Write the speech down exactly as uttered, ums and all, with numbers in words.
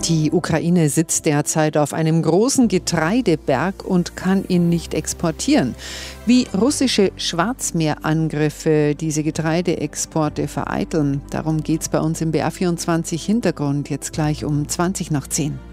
Die Ukraine sitzt derzeit auf einem großen Getreideberg und kann ihn nicht exportieren. Wie russische Schwarzmeerangriffe diese Getreideexporte vereiteln, darum geht es bei uns im B R vierundzwanzig Hintergrund jetzt gleich um zwanzig nach zehn.